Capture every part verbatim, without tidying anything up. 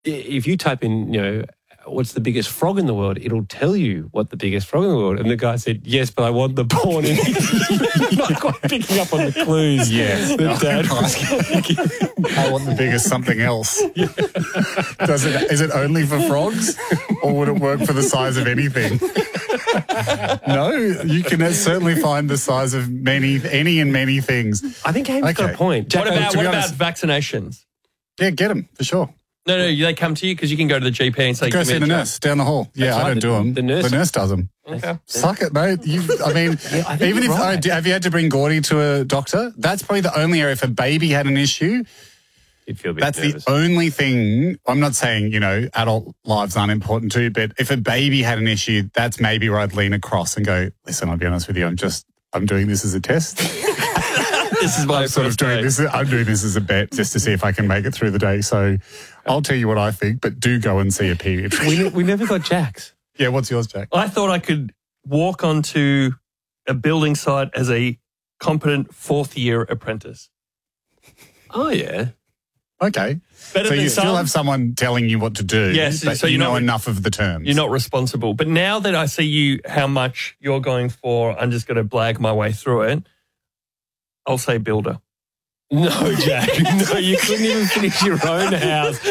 if you type in, you know, what's the biggest frog in the world, it'll tell you what the biggest frog in the world. And the guy said, yes, but I want the porn. And he's not quite picking up on the clues. Yes. The dad was I want the biggest something else. Yeah. Does it? Is it only for frogs, or would it work for the size of anything? No, you can certainly find the size of many, any and many things. I think Amy's Okay. got a point. Jack, What about, to be what about honest- vaccinations? Yeah, get them for sure. No, no, they come to you because you can go to the G P and say, Go give me see a the jab. nurse down the hall. Yeah, That's I right, don't the- do them. the nurse- the nurse does them. Okay. Suck it, mate. You, I mean, Yeah, I think even if you're I, right. have you had to bring Gordy to a doctor? That's probably the only area. If a baby had an issue, You'd feel a bit that's nervous. the only thing. I'm not saying, you know, adult lives aren't important too, but if a baby had an issue, that's maybe where I'd lean across and go, listen, I'll be honest with you, I'm just, I'm doing this as a test. This is my I'm sort of first doing day. this. I'm doing this as a bet just to see if I can make it through the day. So I'll tell you what I think, but do go and see a pediatrician. we, ne- we never got Jack's. Yeah, what's yours, Jack? I thought I could walk onto a building site as a competent fourth year apprentice. Oh, yeah. Okay. Better so than you some. still have someone telling you what to do, Yes, but so you you're know not- enough of the terms. You're not responsible. But now that I see you, how much you're going for, I'm just going to blag my way through it. I'll say builder. No, Jack. No, you couldn't even finish your own house.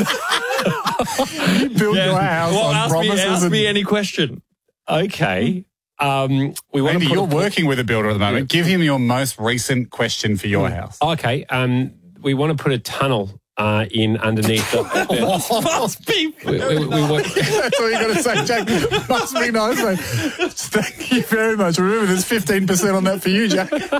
You build your house Well, on ask, me, promises. ask and, me any question. Okay. Um, we want Andy, to put you're a- working with a builder at the moment. Give him your most recent question for your house. Okay. Um, we want to put a tunnel uh, in underneath the. Must be. we, we, we want, That's all you got to say, Jack. Must be nice, mate. Thank you very much. Remember, there's fifteen percent on that for you, Jack. Okay,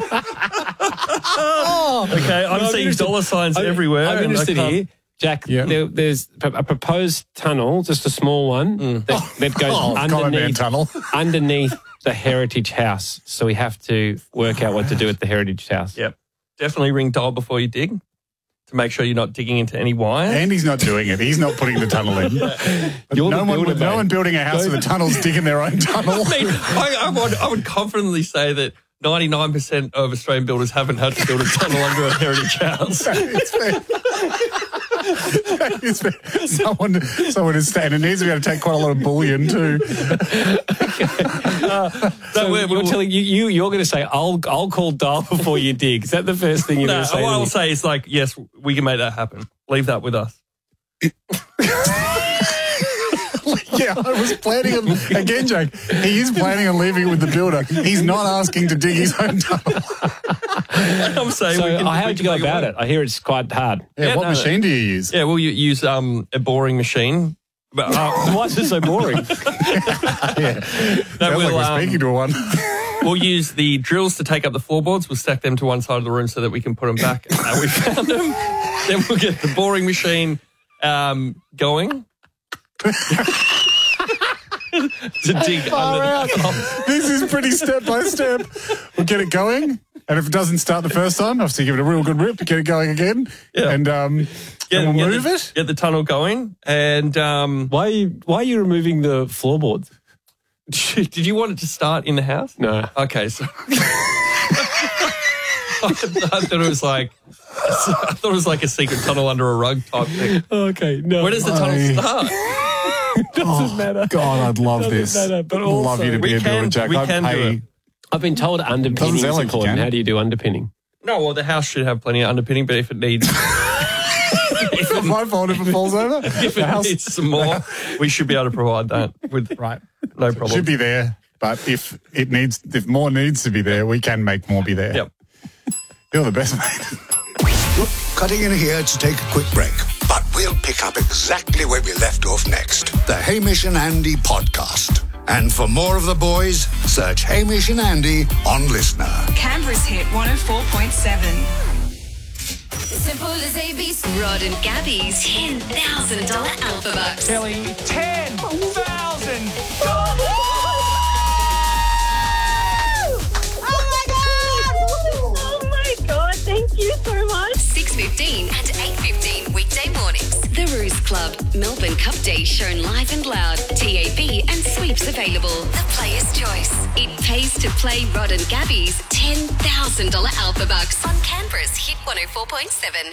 I'm No, I'm seeing interested- dollar signs I'm- everywhere. I'm and I interested can't- here. Jack, Yeah. there, there's a proposed tunnel, just a small one, that, that goes Oh, Common Man underneath, Tunnel. underneath the Heritage House. So we have to work out what to do at the Heritage House. Yep. Definitely ring dial before you dig to make sure you're not digging into any wires. Andy's not doing it. He's not putting the tunnel in. You're no the one, builder, no mate. one building a house Go- with a tunnel's digging their own tunnel. I, mean, I, I, would, I would confidently say that ninety-nine percent of Australian builders haven't had to build a tunnel under a heritage house. It's fair. It's fair. Someone, someone is staying. It needs to be able to take quite a lot of bullion too. So we're- you're we're- telling you, you you're going to say, I'll I'll call dial before you dig. Is that the first thing you're No, going to say? what to I'll me? say is like, yes, we can make that happen. Leave that with us. Yeah, I was planning on, again, Jack, he is planning on leaving it with the builder. He's not asking to dig his own tunnel. I'm saying So we can, uh, how we would can you go make about work. it? I hear it's quite hard. Yeah, Yeah, what no, machine do you use? Yeah, we'll u- use um, a boring machine. But, uh, Why is it so boring? Yeah. no, Sounds we'll, like we're um, speaking to one. we'll use the drills to take up the floorboards. We'll stack them to one side of the room so that we can put them back. uh, we found them. Then we'll get the boring machine um, going. to dig Far under out. the top. This is pretty step by step. We'll get it going. And if it doesn't start the first time, obviously give it a real good rip, get it going again. Yeah. And, um, Get, and we'll get move the, it. Get the tunnel going. And um, Why are you Why are you removing the floorboards? did you want it to start in the house? No. Okay, so I thought it was like I thought it was like a secret tunnel under a rug type thing. Okay. No. Where does the tunnel I- start? doesn't matter. God, I'd love Doesn't this. matter, but I'd love also- you to be We a can- builder, Jack. we I'd can do pay. it. I've been told underpinning Doesn't is sound like you important. can. How do you do underpinning? No, well, the house should have plenty of underpinning, but if it needs It's not my fault if it falls over. if The it house needs some more, we should be able to provide that with right. no problem. should be there. But if it needs, if more needs to be there, we can make more be there. Yep. You're the best, mate. Cutting in here to take a quick break, but we'll pick up exactly where we left off next. The Hamish and Andy podcast. And for more of the boys, search Hamish and Andy on Listener. Canberra's hit one oh four point seven. Simple as A B C. Rod and Gabby's ten thousand dollars Alpha Bucks. Kelly, ten thousand. Oh my God, thank you so much. six fifteen and eight fifteen weekday mornings. The Ruse Club. Melbourne Cup Day shown live and loud. T A B and sweeps available. The Player's Choice. It pays to play Rod and Gabby's ten thousand dollars Alpha Bucks on Canberra's Hit one oh four point seven.